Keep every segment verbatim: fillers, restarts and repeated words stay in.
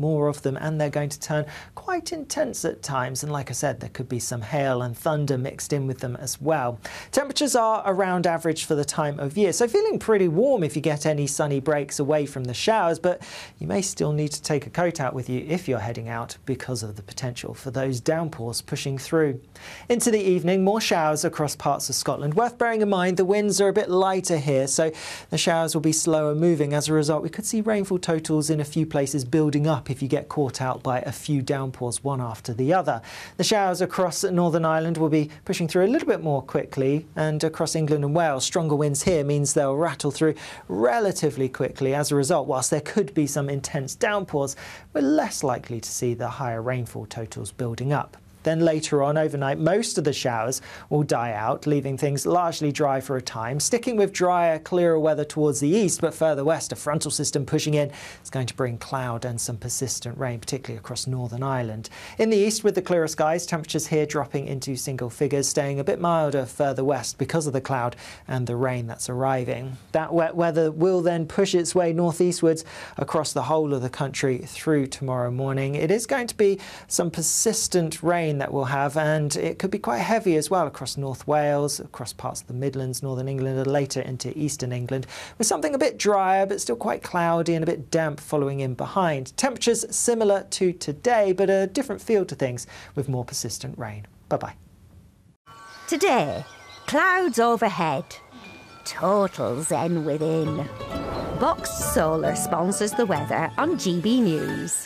more of them, and they're going to turn quite intense at times. And like I said, there could be some hail and thunder mixed in with them as well. Temperatures are around average for the time of year, so feeling pretty warm if you get any sunny breaks away from the showers, but you may still need to take a coat out with you if you're heading out because of the potential for those downpours pushing through. Into the evening, more showers across parts of Scotland. Worth bearing in mind the winds are a bit lighter here, so the showers will be slower moving. As a result, we could see rainfall totals in a few places building up if you get caught out by a few downpours one after the other. The showers across Northern Ireland will be pushing through a little bit more quickly, and across England and Wales, stronger winds here means they'll rattle through relatively quickly. As a result, whilst there could be some intense downpours, we're less likely to see the higher rainfall totals building up. Then later on overnight, most of the showers will die out, leaving things largely dry for a time, sticking with drier, clearer weather towards the east, but further west, a frontal system pushing in is going to bring cloud and some persistent rain, particularly across Northern Ireland. In the east, with the clearer skies, temperatures here dropping into single figures, staying a bit milder further west because of the cloud and the rain that's arriving. That wet weather will then push its way northeastwards across the whole of the country through tomorrow morning. It is going to be some persistent rain that we'll have, and it could be quite heavy as well across North Wales, across parts of the Midlands, Northern England, and later into Eastern England, with something a bit drier but still quite cloudy and a bit damp following in behind. Temperatures similar to today, but a different feel to things with more persistent rain. Bye-bye. Today, clouds overhead, total zen within. Box Solar sponsors the weather on G B News.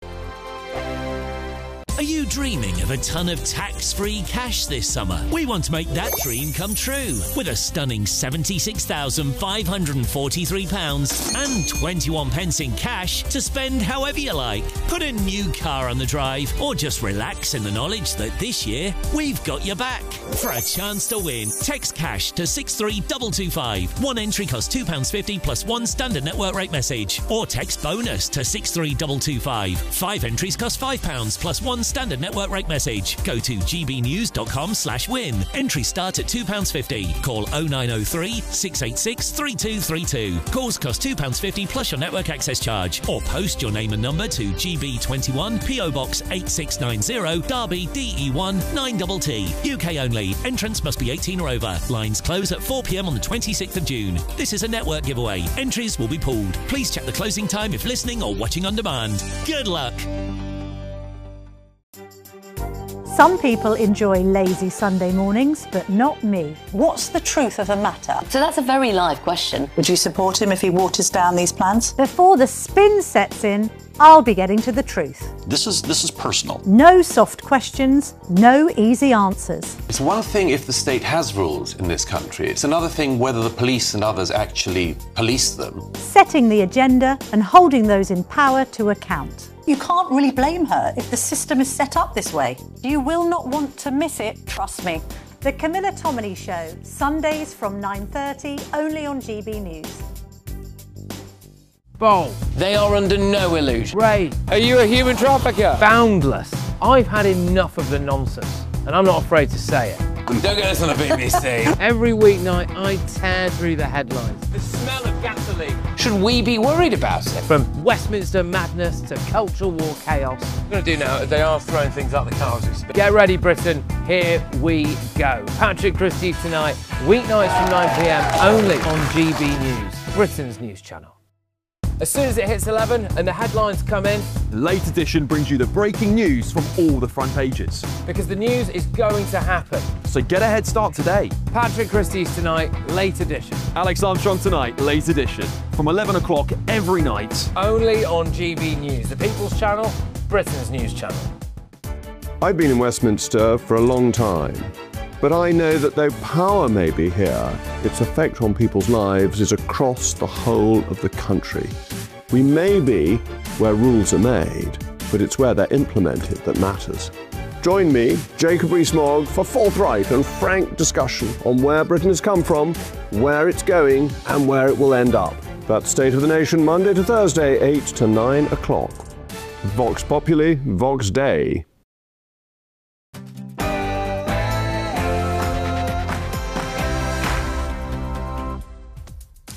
Are you dreaming of a ton of tax-free cash this summer? We want to make that dream come true with a stunning seventy-six thousand five hundred forty-three pounds and twenty-one pence in cash to spend however you like. Put a new car on the drive or just relax in the knowledge that this year we've got your back. For a chance to win, text cash to six three two two five. One entry costs two pounds fifty plus one standard network rate message. Or text bonus to six three two two five. Five entries cost five pounds plus one standard network rate message. Go to gbnews.com slash win. Entries start at two pounds fifty. Call oh nine oh three, six eight six, three two three two. Calls cost two pounds fifty plus your network access charge. Or post your name and number to G B twenty-one, P O Box eight six nine zero, Derby D E one nine T T. U K only. Entrants must be eighteen or over. Lines close at four p m on the twenty-sixth of June. This is a network giveaway. Entries will be pulled. Please check the closing time if listening or watching on demand. Good luck. Some people enjoy lazy Sunday mornings, but not me. What's the truth of the matter? So that's a very live question. Would you support him if he waters down these plans? Before the spin sets in, I'll be getting to the truth. This is this is personal. No soft questions, no easy answers. It's one thing if the state has rules in this country. It's another thing whether the police and others actually police them. Setting the agenda and holding those in power to account. You can't really blame her if the system is set up this way. You will not want to miss it, trust me. The Camilla Tominey Show, Sundays from nine thirty, only on G B News. Bold. They are under no illusion. Ray. Are you a human trafficker? Boundless. I've had enough of the nonsense, and I'm not afraid to say it. Don't get us on the B B C. Every weeknight, I tear through the headlines. The smell of gasoline. Should we be worried about it? From Westminster madness to cultural war chaos. What we're going to do now is they are throwing things up the car as we speak. Get ready, Britain. Here we go. Patrick Christys tonight, weeknights from nine p m, only on G B News, Britain's news channel. As soon as it hits eleven and the headlines come in, the Late Edition brings you the breaking news from all the front pages. Because the news is going to happen. So get a head start today. Patrick Christys tonight, Late Edition. Alex Armstrong tonight, Late Edition. From eleven o'clock every night. Only on G B News, the People's Channel, Britain's news channel. I've been in Westminster for a long time. But I know that though power may be here, its effect on people's lives is across the whole of the country. We may be where rules are made, but it's where they're implemented that matters. Join me, Jacob Rees-Mogg, for forthright and frank discussion on where Britain has come from, where it's going, and where it will end up. That's State of the Nation, Monday to Thursday, eight to nine o'clock. Vox Populi, Vox Dei.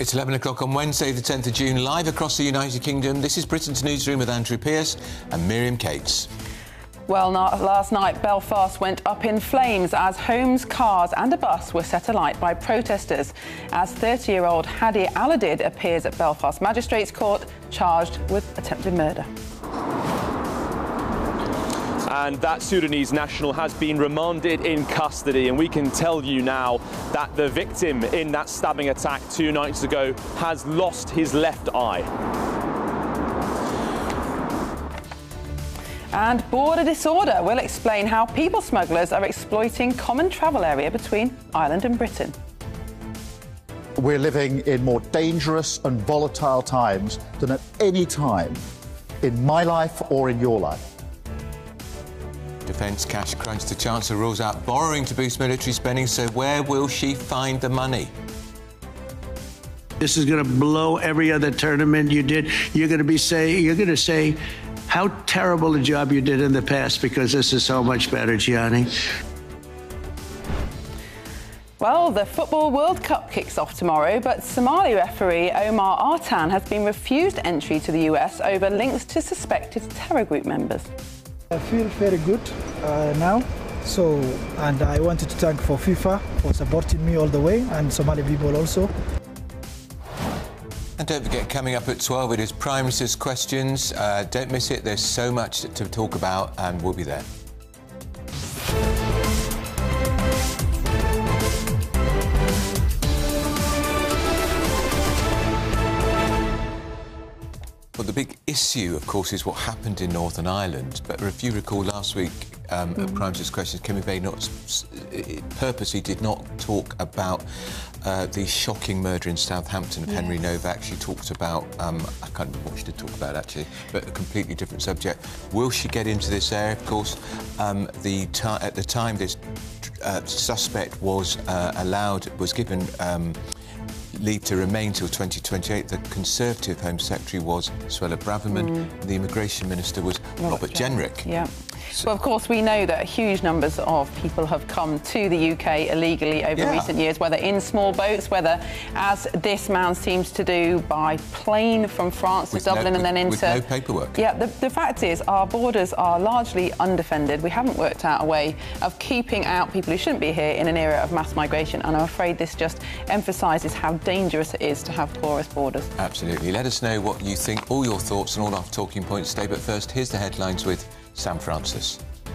It's eleven o'clock on Wednesday, the tenth of June, live across the United Kingdom. This is Britain's Newsroom with Andrew Pearce and Miriam Cates. Well, last night, Belfast went up in flames as homes, cars and a bus were set alight by protesters as thirty-year-old Hadi Aladid appears at Belfast Magistrates Court, charged with attempted murder. And that Sudanese national has been remanded in custody, and we can tell you now that the victim in that stabbing attack two nights ago has lost his left eye. And border disorder will explain how people smugglers are exploiting common travel area between Ireland and Britain. We're living in more dangerous and volatile times than at any time in my life or in your life. Defence cash crunch. The Chancellor rules out borrowing to boost military spending, so where will she find the money? This is going to blow every other tournament you did. You're going to be say you're going to say how terrible a job you did in the past because this is so much better, Gianni. Well, the Football World Cup kicks off tomorrow, but Somali referee Omar Artan has been refused entry to the U S over links to suspected terror group members. I feel very good uh, now, so and I wanted to thank for FIFA for supporting me all the way, and Somali people also. And don't forget, coming up at twelve, it is Prime Minister's Questions. Uh, don't miss it, there's so much to talk about, and we'll be there. Well, the big issue, of course, is what happened in Northern Ireland. But if you recall last week, um, mm. at Prime Minister's Questions, Kemi Bay not, purposely did not talk about uh, the shocking murder in Southampton of yes. Henry Novak. She talked about, um, I can't remember what she did talk about, actually, but a completely different subject. Will she get into this area? Of course, um, the at the time this uh, suspect was uh, allowed, was given... Um, leave to remain till twenty twenty-eight. The Conservative Home Secretary was Suella Braverman. Mm. The Immigration Minister was Robert, Robert Jenrick. Yeah. So, well, of course, we know that huge numbers of people have come to the U K illegally over yeah. recent years, whether in small boats, whether, as this man seems to do, by plane from France with to Dublin no, and then into... With no paperwork. Yeah, the, the fact is our borders are largely undefended. We haven't worked out a way of keeping out people who shouldn't be here in an era of mass migration, and I'm afraid this just emphasises how dangerous it is to have porous borders. Absolutely. Let us know what you think, all your thoughts and all our talking points today. But first, here's the headlines with Sam Francis.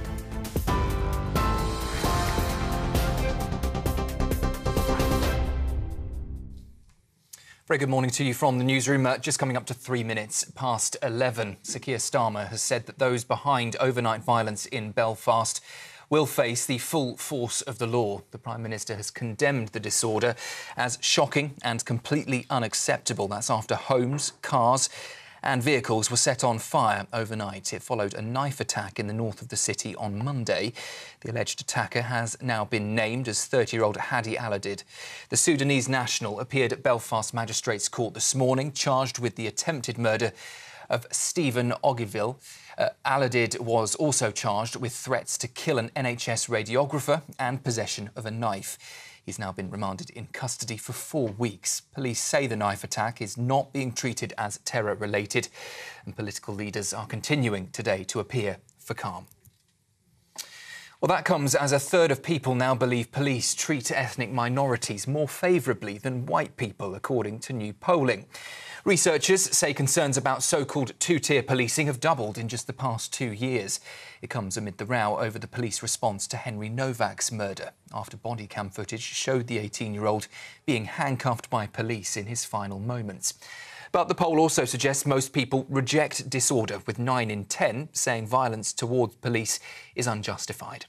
Very good morning to you from the newsroom. Uh, just coming up to three minutes past eleven. Sir Keir Starmer has said that those behind overnight violence in Belfast will face the full force of the law. The Prime Minister has condemned the disorder as shocking and completely unacceptable. That's after homes, cars and vehicles were set on fire overnight. It followed a knife attack in the north of the city on Monday. The alleged attacker has now been named as thirty-year-old Hadi Aladid. The Sudanese national appeared at Belfast Magistrates Court this morning, charged with the attempted murder of Stephen Ogilvie. Uh, Aladid was also charged with threats to kill an N H S radiographer and possession of a knife. He's now been remanded in custody for four weeks. Police say the knife attack is not being treated as terror-related, and political leaders are continuing today to appear for calm. Well, that comes as a third of people now believe police treat ethnic minorities more favourably than white people, according to new polling. Researchers say concerns about so-called two-tier policing have doubled in just the past two years. It comes amid the row over the police response to Henry Novak's murder, after body cam footage showed the eighteen-year-old being handcuffed by police in his final moments. But the poll also suggests most people reject disorder, with nine in ten saying violence towards police is unjustified.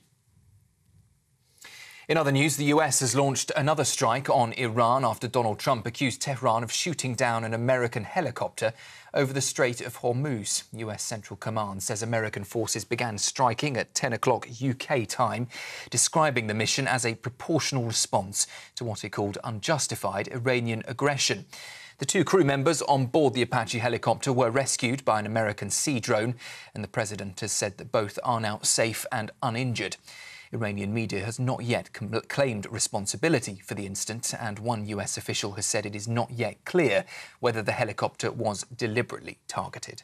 In other news, the U S has launched another strike on Iran after Donald Trump accused Tehran of shooting down an American helicopter over the Strait of Hormuz. U S Central Command says American forces began striking at ten o'clock U K time, describing the mission as a proportional response to what it called unjustified Iranian aggression. The two crew members on board the Apache helicopter were rescued by an American Sea drone, and the president has said that both are now safe and uninjured. Iranian media has not yet claimed responsibility for the incident, and one U S official has said it is not yet clear whether the helicopter was deliberately targeted.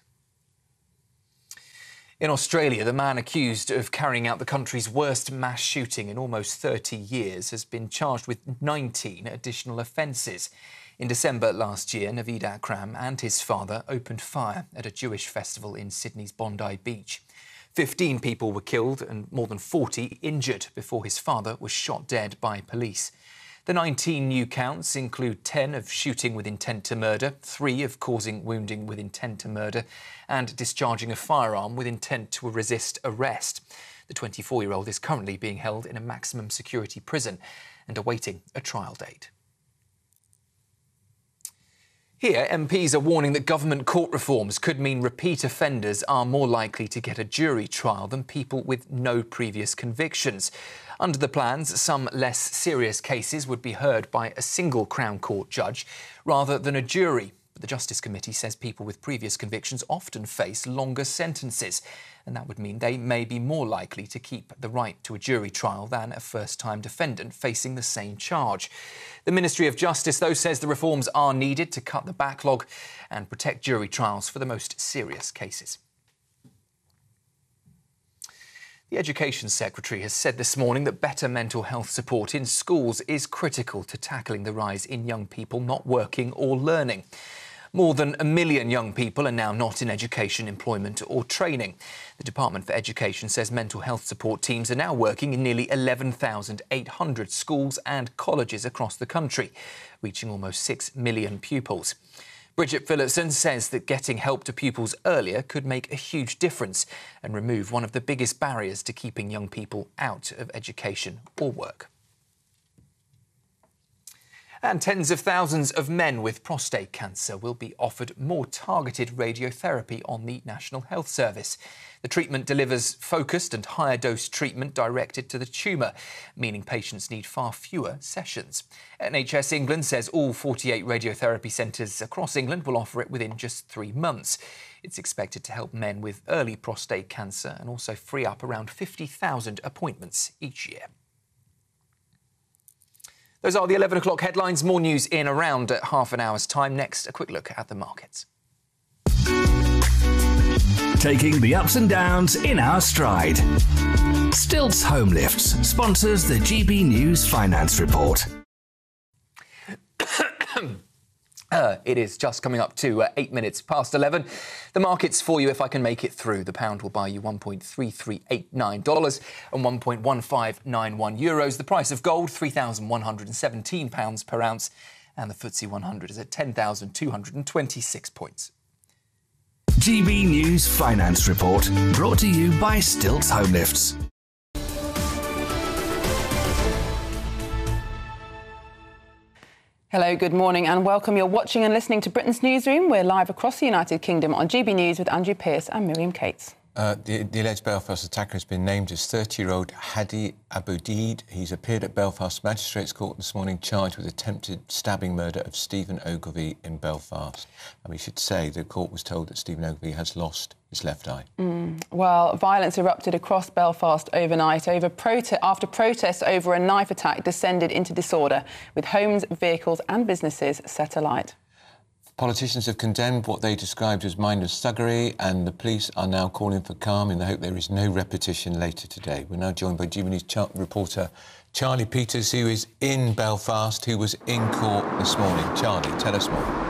In Australia, the man accused of carrying out the country's worst mass shooting in almost thirty years has been charged with nineteen additional offences. In December last year, Naveed Akram and his father opened fire at a Jewish festival in Sydney's Bondi Beach. Fifteen people were killed and more than forty injured before his father was shot dead by police. The nineteen new counts include ten of shooting with intent to murder, three of causing wounding with intent to murder, and discharging a firearm with intent to resist arrest. The twenty-four-year-old is currently being held in a maximum security prison and awaiting a trial date. Here, M Ps are warning that government court reforms could mean repeat offenders are more likely to get a jury trial than people with no previous convictions. Under the plans, some less serious cases would be heard by a single Crown Court judge rather than a jury. But the Justice Committee says people with previous convictions often face longer sentences, and that would mean they may be more likely to keep the right to a jury trial than a first-time defendant facing the same charge. The Ministry of Justice, though, says the reforms are needed to cut the backlog and protect jury trials for the most serious cases. The Education Secretary has said this morning that better mental health support in schools is critical to tackling the rise in young people not working or learning. More than a million young people are now not in education, employment or training. The Department for Education says mental health support teams are now working in nearly eleven thousand eight hundred schools and colleges across the country, reaching almost six million pupils. Bridget Phillipson says that getting help to pupils earlier could make a huge difference and remove one of the biggest barriers to keeping young people out of education or work. And tens of thousands of men with prostate cancer will be offered more targeted radiotherapy on the National Health Service. The treatment delivers focused and higher dose treatment directed to the tumour, meaning patients need far fewer sessions. N H S England says all forty-eight radiotherapy centres across England will offer it within just three months. It's expected to help men with early prostate cancer and also free up around fifty thousand appointments each year. Those are the eleven o'clock headlines. More news in around at half an hour's time. Next, a quick look at the markets. Taking the ups and downs in our stride. Stilts Home Lifts sponsors the G B News Finance Report. Uh, it is just coming up to uh, eight minutes past eleven. The markets for you, if I can make it through. The pound will buy you one point three three eight nine dollars and one point one five nine one euros. The price of gold, three thousand one hundred seventeen pounds per ounce. And the F T S E one hundred is at ten thousand two hundred twenty-six points. G B News Finance Report, brought to you by Stilts Home Lifts. Hello, good morning and welcome. You're watching and listening to Britain's Newsroom. We're live across the United Kingdom on G B News with Andrew Pearce and Miriam Cates. Uh, the, the alleged Belfast attacker has been named as thirty-year-old Hadi Aboudid. He's appeared at Belfast Magistrates Court this morning, charged with attempted stabbing murder of Stephen Ogilvie in Belfast. And we should say the court was told that Stephen Ogilvie has lost his left eye. Mm. Well, violence erupted across Belfast overnight over prote- after protests over a knife attack descended into disorder, with homes, vehicles and businesses set alight. Politicians have condemned what they described as mindless thuggery, and the police are now calling for calm in the hope there is no repetition later today. We're now joined by G B News char- reporter Charlie Peters, who is in Belfast, who was in court this morning. Charlie, tell us more.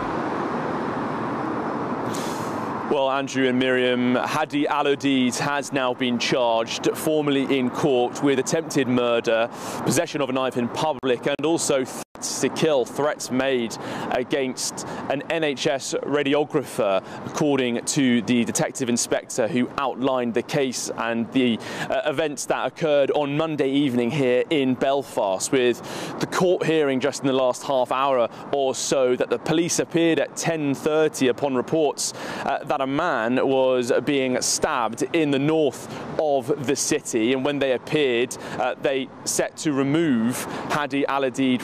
Well, Andrew and Miriam, Hadi Aboudid has now been charged formally in court with attempted murder, possession of a knife in public and also threats to kill, threats made against an N H S radiographer, according to the detective inspector who outlined the case and the uh, events that occurred on Monday evening here in Belfast, with the court hearing just in the last half hour or so that the police appeared at ten thirty upon reports uh, that a man was being stabbed in the north of the city, and when they appeared, uh, they set to remove Hadi Aboudid from the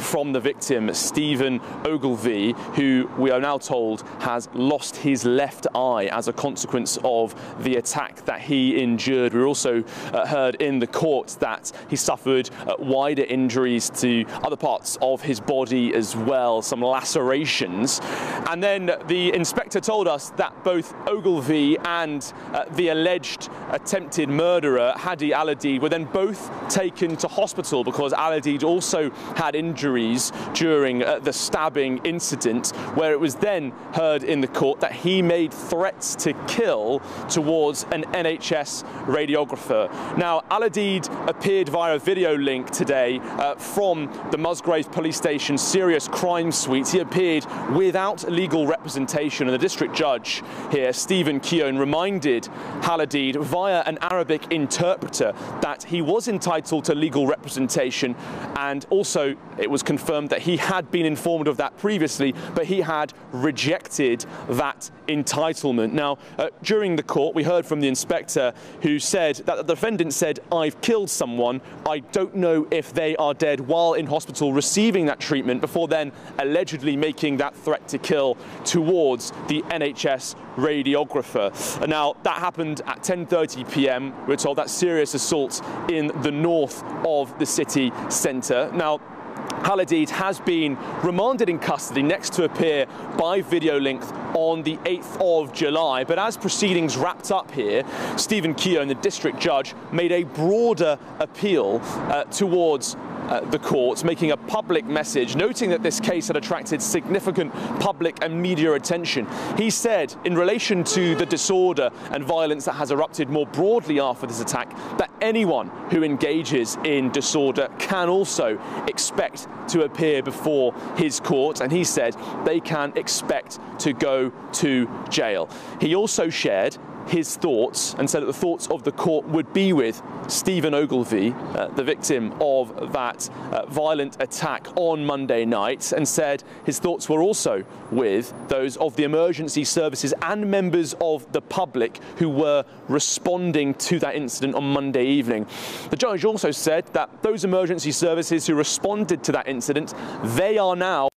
victim, Stephen Ogilvie, who we are now told has lost his left eye as a consequence of the attack that he endured. We also uh, heard in the court that he suffered uh, wider injuries to other parts of his body as well, some lacerations. And then the inspector told us that both Ogilvie and uh, the alleged attempted murderer, Hadi Al-Adeed, were then both taken to hospital because Al-Adeed also had injuries during uh, the stabbing incident, where it was then heard in the court that he made threats to kill towards an N H S radiographer. Now, Al-Adeed appeared via a video link today uh, from the Musgrave Police Station Serious Crime Suite. He appeared without legal representation, and the district judge here, Stephen Keown, reminded Al-Adeed via an Arabic interpreter that he was entitled to legal representation, and also it was confirmed that he had been informed of that previously, but he had rejected that entitlement. Now, uh, during the court, we heard from the inspector who said that the defendant said, "I've killed someone. I don't know if they are dead," while in hospital receiving that treatment, before then allegedly making that threat to kill towards the N H S radiographer. Now, that happened at ten thirty p m We're told that serious assault in the north of the city centre. Now, Al-Adeed has been remanded in custody, next to appear by video link on the eighth of July. But as proceedings wrapped up here, Stephen Keown, the district judge, made a broader appeal uh, towards Uh, the court, making a public message, noting that this case had attracted significant public and media attention. He said, in relation to the disorder and violence that has erupted more broadly after this attack, that anyone who engages in disorder can also expect to appear before his court, and he said they can expect to go to jail. He also shared his thoughts and said that the thoughts of the court would be with Stephen Ogilvie, uh, the victim of that uh, violent attack on Monday night, and said his thoughts were also with those of the emergency services and members of the public who were responding to that incident on Monday evening. The judge also said that those emergency services who responded to that incident, they are now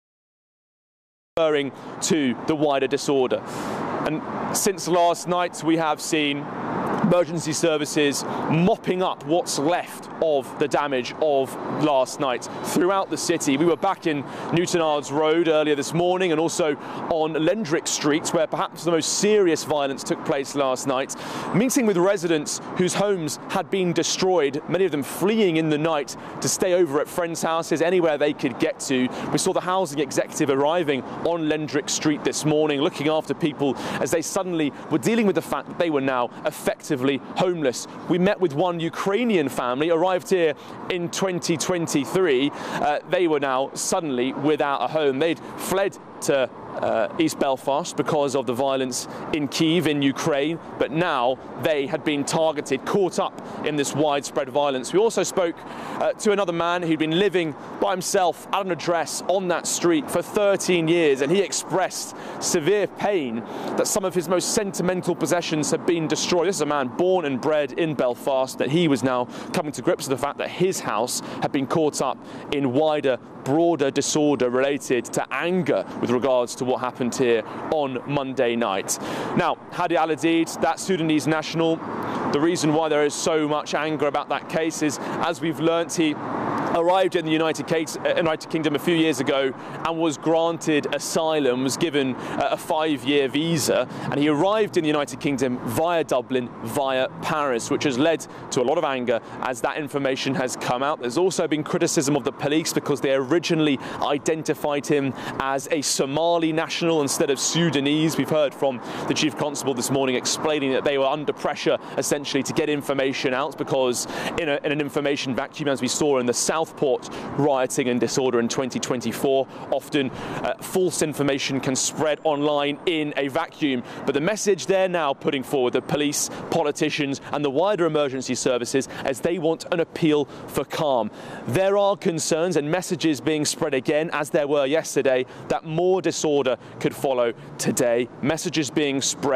referring to the wider disorder. And since last night, we have seen emergency services mopping up what's left of the damage of last night throughout the city. We were back in Newtonards Road earlier this morning, and also on Lendrick Street, where perhaps the most serious violence took place last night, meeting with residents whose homes had been destroyed, many of them fleeing in the night to stay over at friends' houses, anywhere they could get to. We saw the housing executive arriving on Lendrick Street this morning, looking after people as they suddenly were dealing with the fact that they were now effectively homeless. We met with one Ukrainian family, arrived here in twenty twenty-three. Uh, they were now suddenly without a home. They'd fled to uh, East Belfast because of the violence in Kyiv in Ukraine, but now they had been targeted, caught up in this widespread violence. We also spoke uh, to another man who'd been living by himself at an address on that street for thirteen years, and he expressed severe pain that some of his most sentimental possessions had been destroyed. This is a man born and bred in Belfast, that he was now coming to grips with the fact that his house had been caught up in wider, broader disorder related to anger with regards to what happened here on Monday night. Now, Hadi Al-Adeed, that Sudanese national, the reason why there is so much anger about that case is, as we've learnt, he arrived in the United Kingdom a few years ago and was granted asylum, was given a five-year visa, and he arrived in the United Kingdom via Dublin, via Paris, which has led to a lot of anger as that information has come out. There's also been criticism of the police because they originally identified him as a Somali national instead of Sudanese. We've heard from the Chief Constable this morning explaining that they were under pressure essentially to get information out, because in, a, in an information vacuum, as we saw in the Southport rioting and disorder in twenty twenty-four, often uh, false information can spread online in a vacuum. But the message they're now putting forward, the police, politicians and the wider emergency services, as they want an appeal for calm. There are concerns and messages being spread again, as there were yesterday, that more disorder could follow today. Messages being spread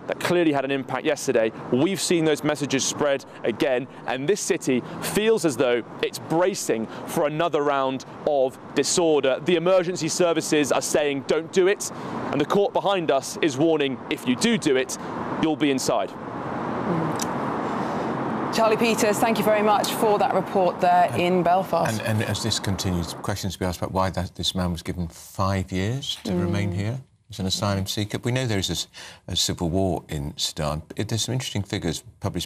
that clearly had an impact yesterday. We've seen those messages spread again, and this city feels as though it's bracing for another round of disorder. The emergency services are saying don't do it, and the court behind us is warning if you do do it, you'll be inside. Charlie Peters, thank you very much for that report there and, in Belfast. And, and as this continues, questions to be asked about why that, this man was given five years to mm. remain here as an asylum seeker. We know there is a, a civil war in Sudan. There's some interesting figures published